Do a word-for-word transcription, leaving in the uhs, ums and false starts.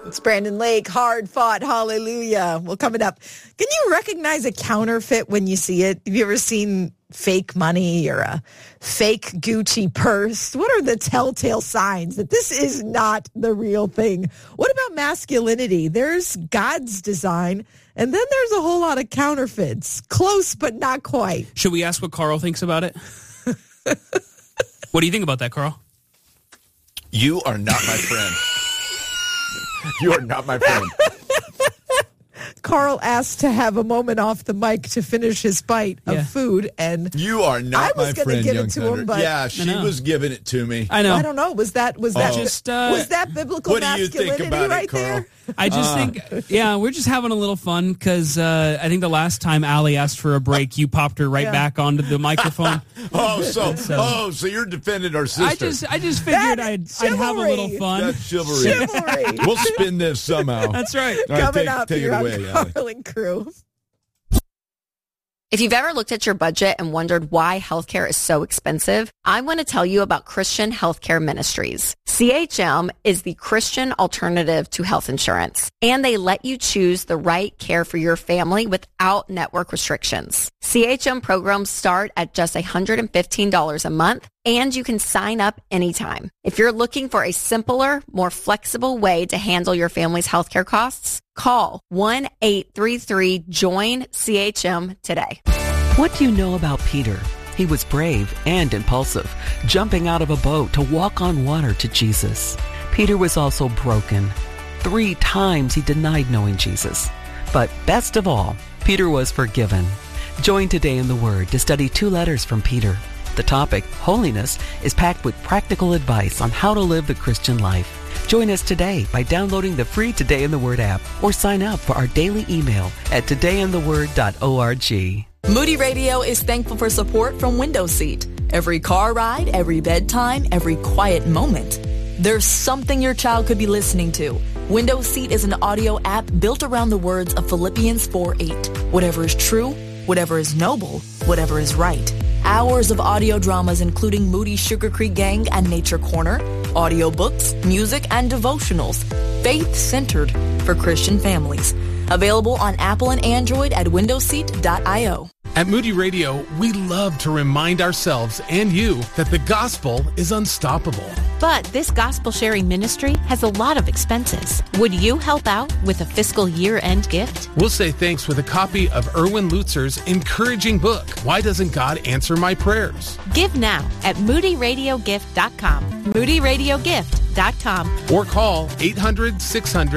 It's Brandon Lake, hard fought, hallelujah. Well, coming up, can you recognize a counterfeit when you see it? Have you ever seen fake money or a fake Gucci purse? What are the telltale signs that this is not the real thing? What about masculinity? There's God's design, and then there's a whole lot of counterfeits. Close, but not quite. Should we ask what Carl thinks about it? What do you think about that, Carl? You are not my friend. You are not my friend. Carl asked to have a moment off the mic to finish his bite of Yeah. food, and You are not I was my friend, give young it to Thunder. him, but yeah, she was giving it to me. I know. I don't know. Was that was that Oh. Just, uh, was that biblical What do you think masculinity about it, right Carl? there? I just think, yeah, we're just having a little fun because uh, I think the last time Allie asked for a break, you popped her right Yeah. back onto the microphone. Oh, so, So- oh, so you're defending our sister. I just, I just figured That I'd, I'd have a little chivalry. fun. That's chivalry. Chivalry. We'll spin this somehow. That's right. All right, Coming take, up take here it on away, Allie. Carl and Crew. If you've ever looked at your budget and wondered why healthcare is so expensive, I want to tell you about Christian Healthcare Ministries. C H M is the Christian alternative to health insurance, and they let you choose the right care for your family without network restrictions. C H M programs start at just one hundred fifteen dollars a month, and you can sign up anytime. If you're looking for a simpler, more flexible way to handle your family's healthcare costs, call one eight three three join C H M today. What do you know about Peter? He was brave and impulsive, jumping out of a boat to walk on water to Jesus. Peter was also broken. Three times he denied knowing Jesus. But best of all, Peter was forgiven. Join Today in the Word to study two letters from Peter. The topic, holiness, is packed with practical advice on how to live the Christian life. Join us today by downloading the free Today in the Word app or sign up for our daily email at today in the word dot org. Moody Radio is thankful for support from Window Seat. Every car ride, every bedtime, every quiet moment. There's something your child could be listening to. Window Seat is an audio app built around the words of Philippians four eight. Whatever is true, whatever is noble, whatever is right. Hours of audio dramas including Moody Sugar Creek Gang and Nature Corner, audiobooks, music, and devotionals. Faith-centered for Christian families. Available on Apple and Android at window seat dot io. At Moody Radio, we love to remind ourselves and you that the gospel is unstoppable. But this gospel sharing ministry has a lot of expenses. Would you help out with a fiscal year-end gift? We'll say thanks with a copy of Erwin Lutzer's encouraging book, Why Doesn't God Answer My Prayers? Give now at moody radio gift dot com. moody radio gift dot com. Or call eight hundred six hundred